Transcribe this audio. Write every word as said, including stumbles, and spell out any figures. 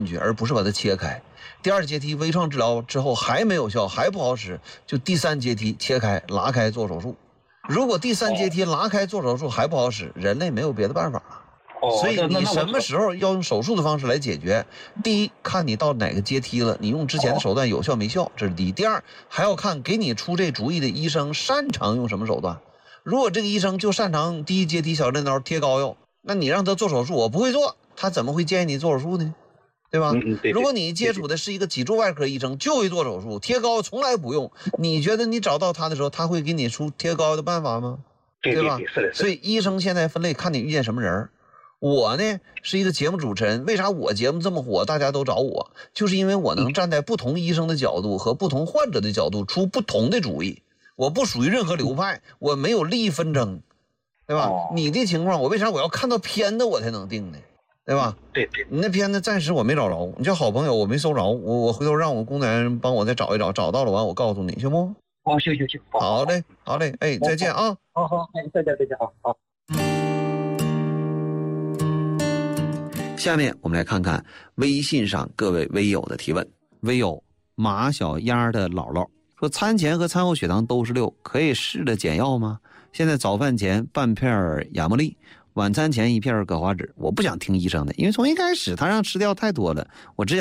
去，而不是把它切开。第二阶梯微创治疗之后还没有效，还不好使，就第三阶梯切开拉开做手术。如果第三阶梯拉开做手术还不好使，人类没有别的办法了。所以你什么时候要用手术的方式来解决？第一，看你到哪个阶梯了，你用之前的手段有效没效，这是第一。第二，还要看给你出这主意的医生擅长用什么手段。如果这个医生就擅长第一阶梯小针刀贴膏药，那你让他做手术，我不会做，他怎么会建议你做手术呢？对吧？ 嗯、对对， 如果你接触的是一个脊柱外科医生，就会做手术，贴膏从来不用，你觉得你找到他的时候，他会给你出贴膏的办法吗？ 对对吧？ 对对，是的， 所以医生现在分类看你遇见什么人。我呢是一个节目主持人，为啥我节目这么火，大家都找我？就是因为我能站在不同医生的角度和不同患者的角度出不同的主意。我不属于任何流派，我没有利益纷争，对吧？哦、你的情况，我为啥我要看到片子我才能定呢？对吧？ 对对， 你那片子暂时我没找着，你叫好朋友我没搜着，我我回头让我工作人员帮我再找一找，找到了完我告诉你，行不？ 哦，行行行， 好嘞，好嘞，哎，再见啊！ 好好，哎，再见再见，好好。 下面我们来看看微信上各位微友的提问。微友马小丫的姥姥说，餐前和餐后血糖都是六，可以试着减药吗？现在早饭前半片亚莫利，晚餐前一片葛华酯。我不想听医生的，因为从一开始他让吃掉太多了，我只想